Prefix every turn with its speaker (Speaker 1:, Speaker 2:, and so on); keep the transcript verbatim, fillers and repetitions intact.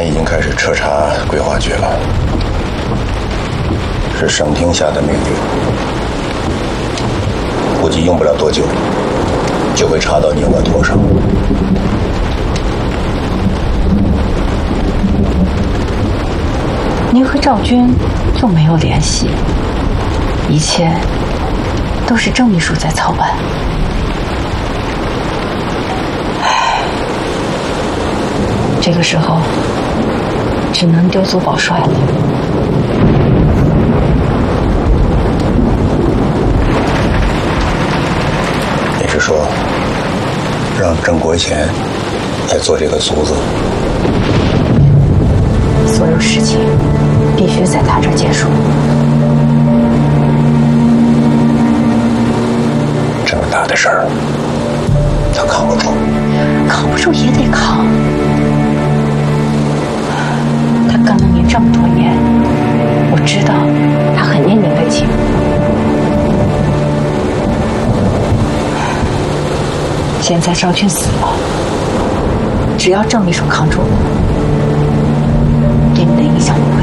Speaker 1: 俺已经开始彻查桂花局了，是省厅下的命令，估计用不了多久，就会查到你我头上。
Speaker 2: 您和赵军就没有联系，一切都是郑秘书在操办。唉，这个时候只能丢左宝帅了。
Speaker 1: 你是说，让郑国贤来做这个卒子？
Speaker 2: 所有事情必须在他这儿结束。
Speaker 1: 这么大的事儿，他扛不住。
Speaker 2: 扛不住也得扛。他跟了您这么多年，我知道他很念您的情。现在赵军死了，只要郑秘书扛住，对你的影响不会